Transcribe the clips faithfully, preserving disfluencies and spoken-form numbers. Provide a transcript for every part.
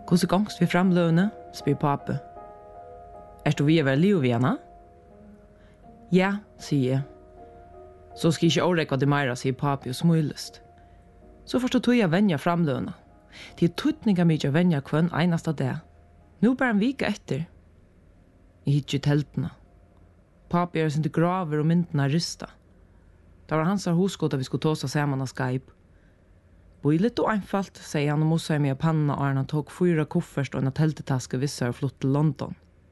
Hvordan gongst vi framløvende, spyr pape. Er du vi å være liv igjen? Ja, sier jeg. Så skal jeg ikke overrekke det mer, sier pape og smilest. Så først tog jeg venja framløvende. Det er tøtninga mye å venja kvann eneste dag. Nå bare en vika etter. Jeg hittar i teltene. Papi er sin graver og myndene rista. Det var hans husgått at vi skulle ta oss sammen av Skype. Boi litt og einfalt, sier han og mossa meg av panna og han tok fyra kofferst og en teltetaske vissar og flott til London.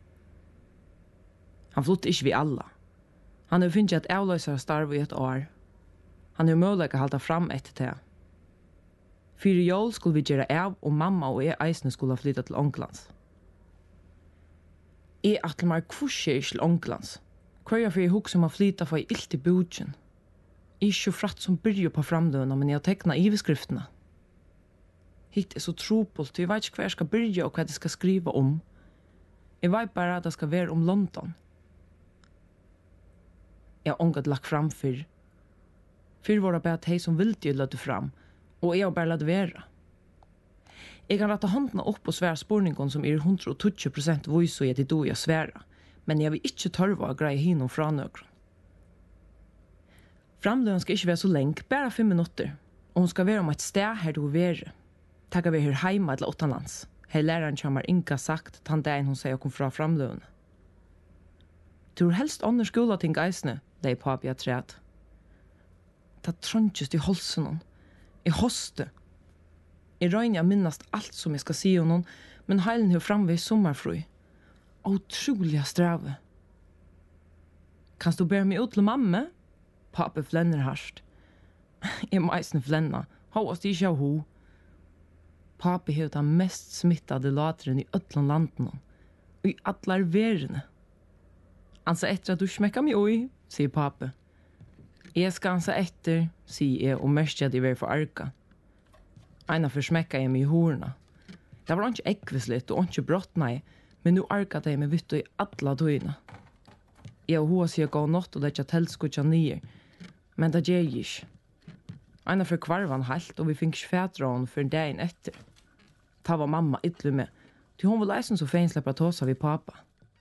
Han flott ikke vi alla. Han har finnet et avløsere starv i et år. Han har mulighet å halda fram etter det. Fyre jól skulle vi gjøre av og mamma og jeg eisne skulle flytta til Onklands. Jeg atle meg kurser ikke til Onklands. Hver jeg fyrir hukse om å flytta for jeg ilt i budgen. Ikke fratt som byrjo på framdøvna, men jeg har tekna iveskriftene. Hitt er så tropult, jeg vet ikke hva jeg skal byrja og hva jeg skal skriva om. Jeg vet bare at det skal være om London. Jeg har ångat lagt fram fyrr. Fyrr var det bare de som ville jeg løte fram, og jeg har bare løte være. Jeg kan rette håndene opp og svære spurningen som er hundre og tjue prosent voice og jeg til do jeg svære, men jeg vil ikke tørve å greie hinnom fra nøkron. Framløven skal ikke være så lengt, bare fem minutter, og hun skal være om et sted her du vil være. Takk vi her heima eller utenlands. Her læreren kommer ikke sagt tann dagen hun sier kom fra framløven. Du har helst andre skola ting eisne, det er papi jeg træt. Det trøntjest i holsen hon. Jeg hoste. Jeg røyner jeg minnast alt som jeg skal si hon, men heilen har framvei sommerfrøy. Utrolig strave. Kan du bære meg ut til mamma? Pape flenner harst. Jeg må eisne flenna. Håast ikke av ho. Pape har den mest smittade lateren i ötlan landen. Og i allar verene. Ansa etter at du smekka mig oi, sier pape. Jeg skal ansa etter, sier jeg, og mest jeg er for arka. Eina for smekka jeg mig i horna. Det var ikke ekvislitt og ikke brottna jeg, men nu arka jeg meg vitt i alla tøyna. Jeg og hoa sier gå nått og letja teltskutja nyer, men det gjør jeg ikke. Eina for kvarvan halt, og vi fikk fætrån for dagen etter. Ta var mamma ytterlig med, til hun var leisen så fein slipper tåsa vi papa.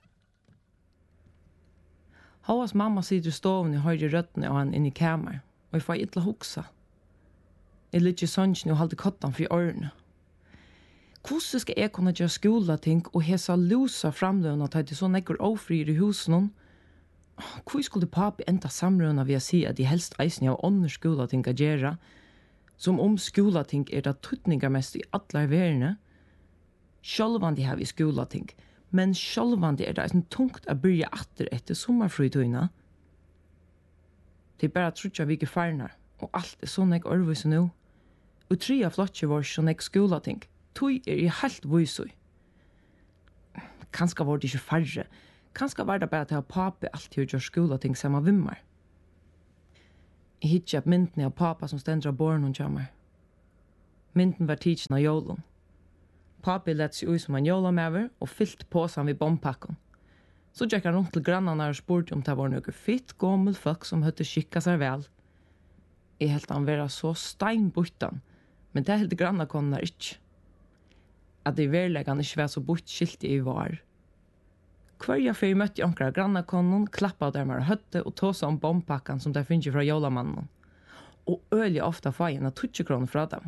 Håas mamma sitter i stoven i høyre røttene og han inn i kamer, og jeg får ytterlig hoksa. Jeg litt i sønnsjen og halte kottan fri ørene. Hvordan skal jeg kunne gjøre skolating og hesa lusa framløvna til det så nekker ofrir i husen? Hvor skulle papi enda samrøvna ved å si at de helst eisen av ånder skolating å gjøre, som om skolating er det tuttningar mest i alle verene? Sjølvandi har vi skolating, men sjølvandi er det eisen tungt å byrja atter etter sommerfrytøyna. Det er bare trutja vi ikke farnar, og alt er sånn jeg orvis nå. Og tre av flotje var sånn jeg skolating. Tøy er i helt vysøy. Kanskje var det ikke færre. Kanskje var det bare til at papi alltid gjør skolating sammen vimmar. Jeg hittar opp mynden av papa som stender av borren og kommer. Mynden var tidsen av jålen. Papi lett seg ut som en jålamever og fyllt på seg vid bompakken. Så gikk han rundt til grannene og spurte om det var noe fitt gammel folk som høtte skikka seg vel. Jeg helt han være så steinbuttan, men det helt grannakonen er ikke. At det i verleggen ikke var så bort skilt i var. Hver fyr møtte jeg omkring grannakonen, klappet der med høtte og tog seg om bompakken som de finner fra jólamannen. Og øyelig ofte får jeg en tutsi kroner fra dem.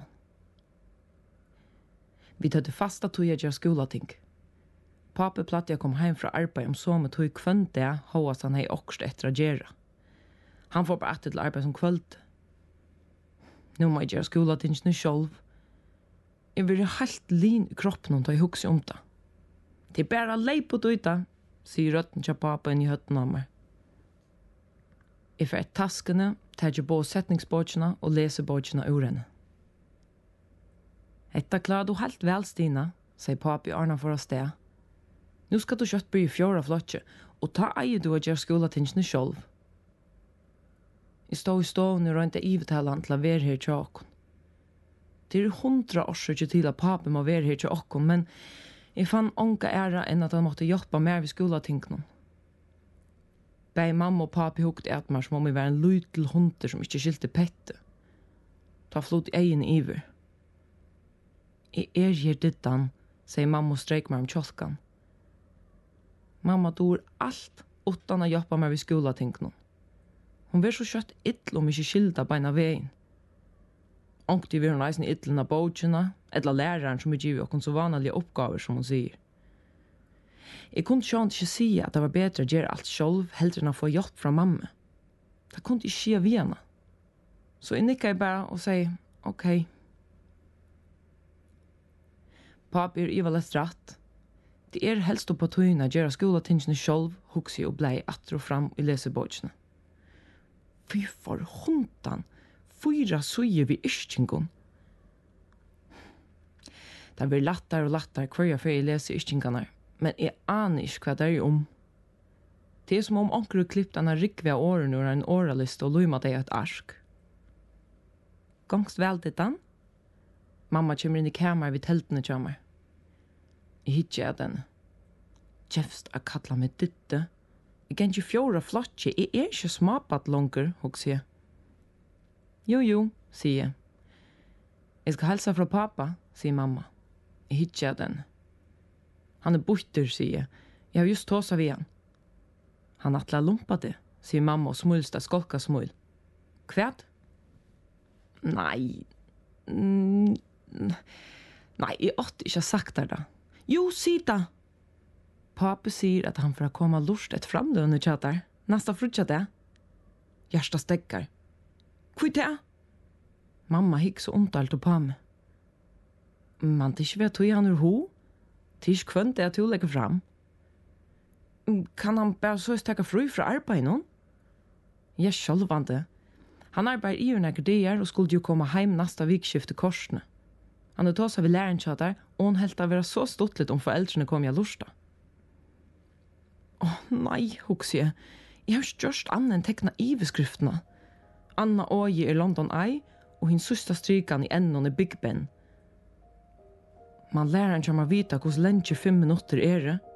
Vi tøtte fasta tog jeg gjør skolating. Pape platt jeg kom hjem fra arbeid om så med tog kvendt det, hås han hei okst etter å gjøre. Han får bare etter til arbeid som kvöld. Nå må jeg gjøre skolatingene selv. Jeg vil helt lin i kroppen og ta i hukse om det. Det er bare lei på døyta, sier røtten til pappa inn i høtten av meg. Jeg får et taskene, tar jeg på setningsbåtsene og leser båtsene ur henne. Etta klarer du helt vel, Stina, sier pappa i Arna for å sted. Nå skal du kjøtt bli i fjord av flotje, og ta eier du å gjøre skolatingene selv. Jeg stod i stoven og rønte ivetalen til å være her til åkken. Det er hundra årsøk til at pappa må være her til åkken, men jeg fann ånka æra enn at han måtte hjelpe mer ved skolatingene. Bei mamma og pappa hukte et meg som om jeg var en lytel hunter som ikke skilte pette. Ta flott egen iver. Jeg er her dittan, säger mamma och sträck mig om kjolkan. Mamma dår allt utan att hjälpa mig vid skolatingnen. Hon var så kött ill om inte skilda beina vägen. Ångti vi hon eisen illna bøkjena, eller læreren som giver okkur så vanlige oppgaver som hon sier. Jeg kunne sjånt ikke si at det var bedre å gjøre alt selv, heller enn å få hjelp fra mamma. Det kunne ikke skje vi henne. Så jeg nikket bare og sier, ok. Papi er ivalett rett. Det er helst på tøyene å gjøre skolatingene selv, hukse og blei atter og fram i lesebøkjene. Fy for hundan! Fyra suger vi ischingon. Det blir lattar og lattar hver jeg før jeg leser ischingarna, men jeg aner ikke hva det er om. Det er som om onker har klippt denne rikve av årene ur en åralist og løyma det i et arsk. Gangst vel det den? Mamma kommer inn i kamer vid teltene kommer. Jeg hittar jeg den. Kjefst a kalla meg ditte. Jeg kan ikke fjora flotje, jeg er ikke smapat langer, hos jeg. Jo, jo, sier jeg. Jeg skal hälsa fra pappa, sier mamma. Jeg hittar jeg den. Han er borter, sier jeg. Jeg har just tåsa vid han. Han atla lumpa det, sier mamma og smulsta skolka smul. Kvært? Nei. Mm, nei, jeg åtte ikke sagt det da. Jo, sier da. Pappa sier at han får komme lust et framdøende tjater. Nasta frutja det. Hjärsta stekkar. Hvor det? Mamma gikk så omtalt på meg. Man det ikke vet hva han er ho? Det er ikke kvønt det at hun legger fram. Kan han bare så stekka fru fra arbeid nå? Jeg er sjølvande. Han arbeider i unna gredier og skulle jo komme hjem neste vikskift til korsene. Han er tåsa ved lærernkjater, og hun helt av være så stuttlet om foreldrene kom jeg lusta. Åh, nei, hukser jeg. Jeg har ikke gjørst annet enn tekna iveskriftene. Anna Åge i London Eye, og hin sista strykan i enden i Big Ben. Man lærer ikke om å vite hvordan lenge fem minutter er det,